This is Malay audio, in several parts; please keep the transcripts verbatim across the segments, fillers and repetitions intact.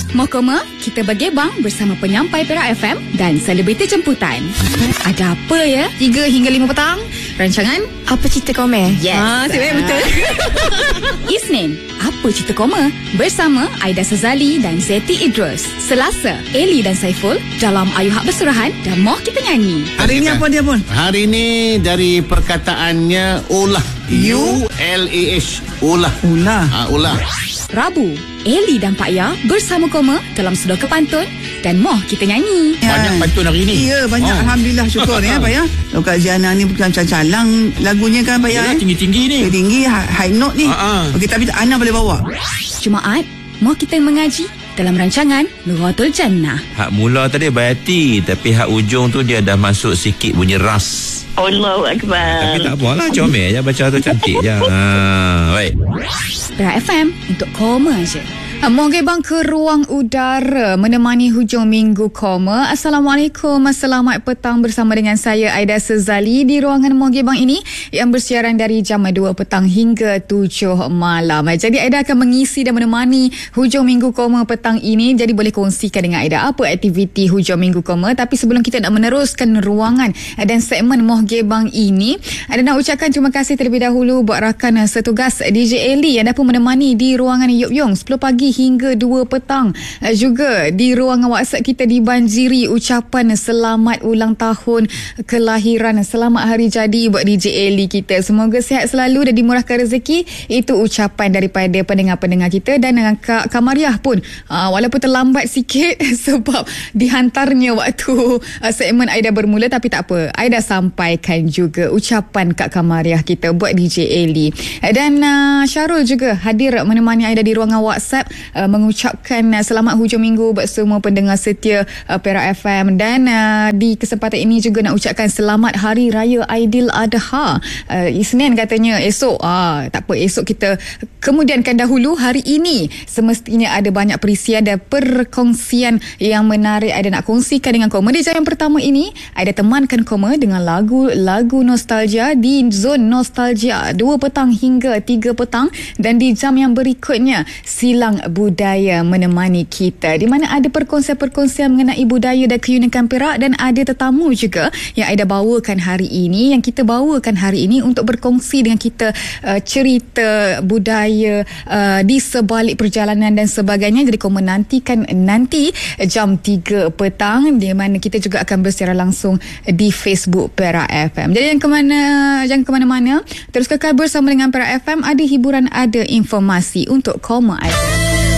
Mau koma? Kita bergebang bersama penyampai Perak F M dan selebriti jemputan. Ada apa ya? tiga hingga lima petang. Rancangan Apa Cerita Koma? Yes. Ah, uh, betul. Isnin, Apa Cerita Koma? Bersama Aida Sazali dan Zeti Idrus. Selasa, Eli dan Saiful dalam Ayu Hak Bersurahan dan Moh Kita Nyanyi. Hari ini apa dia pun? Hari ini dari perkataannya ulah. U L A H. Ulah. Ulah. Ha, ulah. Rabu, Eli dan Pak Ya bersama Koma dalam Sudokah Pantun dan Moh Kita Nyanyi. Banyak pantun hari ini. Ya, banyak. Oh. Alhamdulillah, syukur ya Pak Ya. Kalau Kak Ziana ni bukan calang lagunya kan Pak Ya. Ya, tinggi-tinggi ni. Tinggi, high note ni. Ha-ha. Okey, tapi Ana boleh bawa. Jumaat, Moh Kita Mengaji dalam rancangan Nuratul Jannah. Hak mula tadi bayati, tapi hak ujung tu dia dah masuk sikit bunyi ras. Allahu Akbar. Tapi tak apalah, comel je baca tu, cantik je. Ha, baik. Perak F M untuk Koma je. Moh gebang ke ruang udara menemani hujung minggu Koma. Assalamualaikum, selamat petang bersama dengan saya Aida Sazali di ruangan Moh gebang ini yang bersiaran dari jam dua petang hingga tujuh malam. Jadi Aida akan mengisi dan menemani hujung minggu Koma petang ini. Jadi boleh kongsikan dengan Aida apa aktiviti hujung minggu Koma. Tapi sebelum kita nak meneruskan ruangan dan segmen Moh gebang ini, Aida nak ucapkan terima kasih terlebih dahulu buat rakan setugas D J Eli yang dapat menemani di ruangan Yop Yong sepuluh pagi hingga dua petang. Juga di ruangan WhatsApp kita dibanjiri ucapan selamat ulang tahun kelahiran, selamat hari jadi buat D J Eli kita. Semoga sihat selalu dan dimurahkan rezeki. Itu ucapan daripada pendengar-pendengar kita. Dan dengan Kak Kamariah pun uh, walaupun terlambat sikit sebab dihantarnya waktu uh, segmen Aida bermula, tapi tak apa, Aida sampaikan juga ucapan Kak Kamariah kita buat D J Eli. Dan uh, Syarul juga hadir menemani Aida di ruangan WhatsApp, Uh, mengucapkan uh, selamat hujung minggu buat semua pendengar setia uh, Perak F M. Dan uh, di kesempatan ini juga nak ucapkan selamat Hari Raya Aidiladha. uh, Isnin katanya esok. uh, Tak apa, esok kita kemudiankan dahulu. Hari ini semestinya ada banyak perisian dan perkongsian yang menarik Aida nak kongsikan dengan Koma. Di jam yang pertama ini Aida temankan Koma dengan lagu-lagu nostalgia di zon nostalgia dua petang hingga tiga petang. Dan di jam yang berikutnya Silang Budaya menemani kita, di mana ada perkongsian-perkongsian mengenai budaya dan keunikan Perak. Dan ada tetamu juga yang Aida bawakan hari ini, yang kita bawakan hari ini untuk berkongsi dengan kita uh, cerita budaya uh, di sebalik perjalanan dan sebagainya. Jadi kau menantikan nanti jam tiga petang, di mana kita juga akan bersiaran langsung di Facebook Perak F M. Jadi yang ke mana, jangan ke mana-mana, terus kekal bersama dengan Perak F M. Ada hiburan, ada informasi untuk Koma Aida.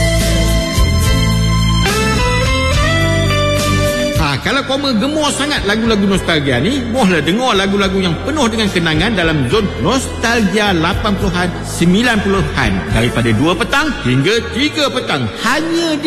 Ha, kalau Koma gemar sangat lagu-lagu nostalgia ni, mohlah dengar lagu-lagu yang penuh dengan kenangan dalam zon nostalgia lapan puluhan, sembilan puluhan daripada dua petang hingga tiga petang hanya di